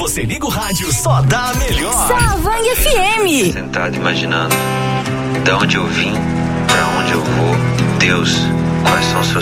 você liga o rádio, só dá a melhor. Savang FM. Sentado imaginando de onde eu vim, pra onde eu vou, Deus, quais são seus